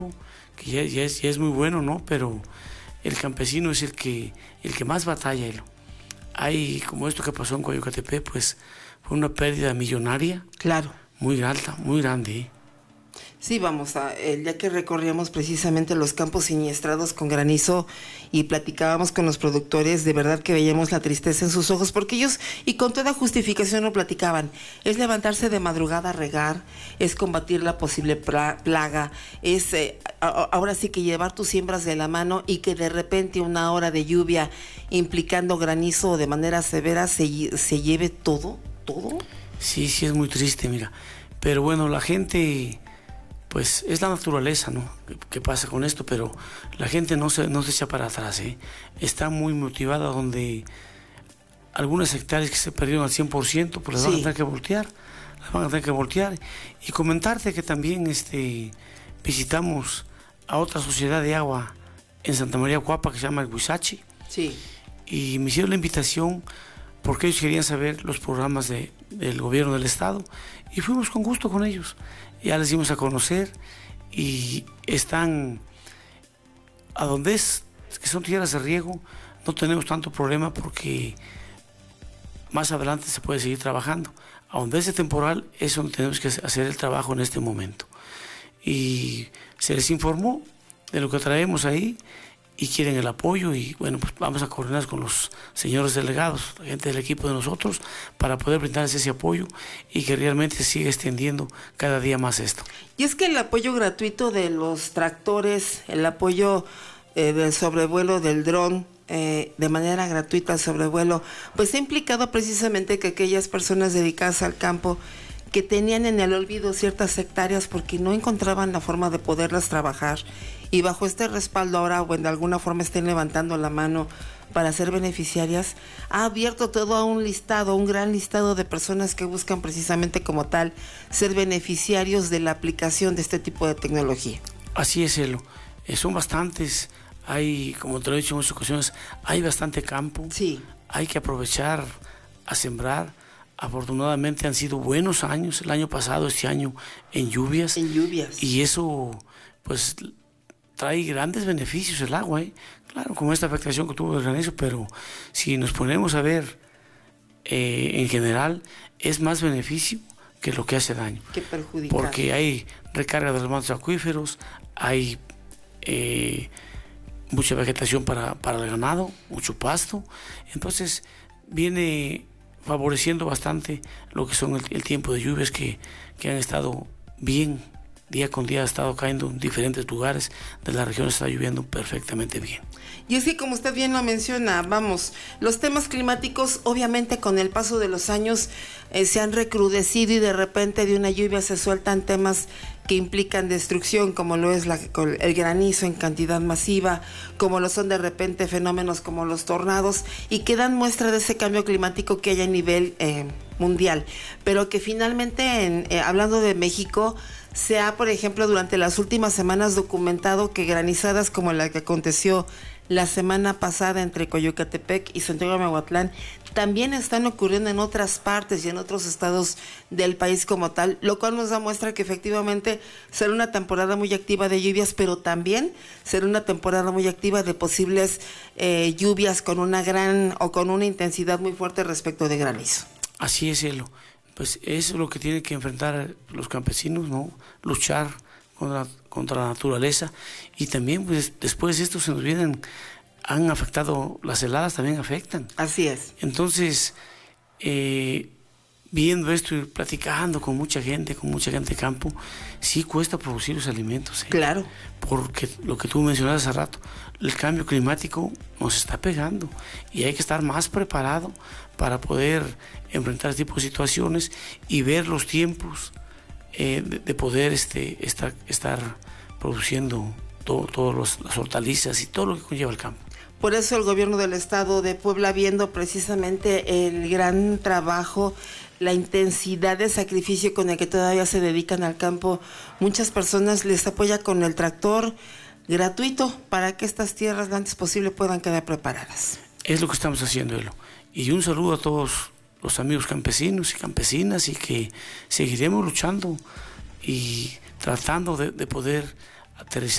que ya es muy bueno, ¿no? Pero el campesino es el que más batalla. Hay, como esto que pasó en Coyucatepec, pues fue una pérdida millonaria. Claro. Muy alta, muy grande, ¿eh? Sí, vamos, el día que recorríamos precisamente los campos siniestrados con granizo y platicábamos con los productores, de verdad que veíamos la tristeza en sus ojos, porque ellos, y con toda justificación lo platicaban, es levantarse de madrugada a regar, es combatir la posible plaga, es ahora sí que llevar tus siembras de la mano y que de repente una hora de lluvia implicando granizo de manera severa se lleve todo. Sí, es muy triste, mira. Pero bueno, la gente, pues es la naturaleza, ¿no? ¿Qué pasa con esto? Pero la gente no se echa para atrás, ¿eh? Está muy motivada, donde algunas hectáreas que se perdieron al 100%, pues las van a tener que voltear. Y comentarte que también visitamos a otra sociedad de agua en Santa María Cuapa que se llama el Huizache. Sí. Y me hicieron la invitación porque ellos querían saber los programas del gobierno del estado, y fuimos con gusto con ellos. Ya les dimos a conocer y están a donde que son tierras de riego. No tenemos tanto problema porque más adelante se puede seguir trabajando. A donde es temporal es donde tenemos que hacer el trabajo en este momento. Y se les informó de lo que traemos ahí y quieren el apoyo, y bueno, pues vamos a coordinar con los señores delegados, la gente del equipo de nosotros, para poder brindarles ese apoyo y que realmente siga extendiendo cada día más esto. Y es que el apoyo gratuito de los tractores, el apoyo del sobrevuelo del dron, de manera gratuita al sobrevuelo, pues ha implicado precisamente que aquellas personas dedicadas al campo que tenían en el olvido ciertas hectáreas porque no encontraban la forma de poderlas trabajar, y bajo este respaldo ahora, o de alguna forma estén levantando la mano para ser beneficiarias, ha abierto todo a un gran listado de personas que buscan precisamente como tal ser beneficiarios de la aplicación de este tipo de tecnología. Así es, Elo. Son bastantes. Hay, como te lo he dicho en muchas ocasiones, hay bastante campo. Sí. Hay que aprovechar a sembrar. Afortunadamente han sido buenos años, el año pasado, este año, en lluvias. Y eso, pues, trae grandes beneficios el agua, ¿eh? Claro, con esta afectación que tuvo el granizo, pero si nos ponemos a ver, en general, es más beneficio que lo que hace daño. Que perjudica. Porque hay recarga de los mantos acuíferos, hay mucha vegetación para el ganado, mucho pasto. Entonces, viene favoreciendo bastante lo que son el tiempo de lluvias que han estado bien. Día con día ha estado cayendo en diferentes lugares de la región, está lloviendo perfectamente bien. Y es que, como usted bien lo menciona, vamos, los temas climáticos obviamente con el paso de los años se han recrudecido, y de repente de una lluvia se sueltan temas que implican destrucción, como lo es el granizo en cantidad masiva, como lo son de repente fenómenos como los tornados, y que dan muestra de ese cambio climático que hay a nivel mundial, pero que finalmente, hablando de México, se ha, por ejemplo, durante las últimas semanas documentado que granizadas como la que aconteció la semana pasada entre Coyucatepec y Santiago Miahuatlán también están ocurriendo en otras partes y en otros estados del país como tal, lo cual nos da muestra que efectivamente será una temporada muy activa de lluvias, pero también será una temporada muy activa de posibles lluvias con una gran o con una intensidad muy fuerte respecto de granizo. Así es, Elo. Pues eso es lo que tienen que enfrentar los campesinos, ¿no? Luchar contra la naturaleza. Y también, pues, después de esto han afectado, las heladas también afectan. Así es. Entonces, viendo esto y platicando con mucha gente de campo, sí cuesta producir los alimentos, ¿eh? Claro. Porque lo que tú mencionaste hace rato, el cambio climático nos está pegando y hay que estar más preparado para poder enfrentar este tipo de situaciones y ver los tiempos de poder estar produciendo todas las hortalizas y todo lo que conlleva el campo. Por eso el gobierno del estado de Puebla, viendo precisamente el gran trabajo, la intensidad de sacrificio con el que todavía se dedican al campo, muchas personas les apoya con el tractor gratuito para que estas tierras lo antes posible puedan quedar preparadas. Es lo que estamos haciendo, Elo. Y un saludo a todos los amigos campesinos y campesinas, y que seguiremos luchando y tratando de poder aterrizar